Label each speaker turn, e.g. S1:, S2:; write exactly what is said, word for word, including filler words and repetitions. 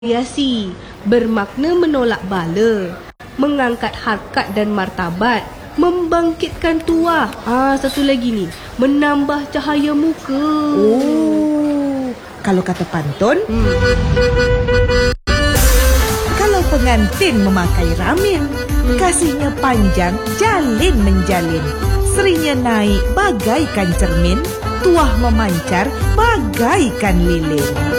S1: Yasi bermakna menolak bala, mengangkat harkat dan martabat, membangkitkan tuah. Ah, satu lagi ni, menambah cahaya muka.
S2: Oh, kalau kata pantun, hmm. kalau pengantin memakai ramin, hmm. kasihnya panjang, jalin menjalin. Serinya naik bagaikan cermin, tuah memancar bagaikan lilin.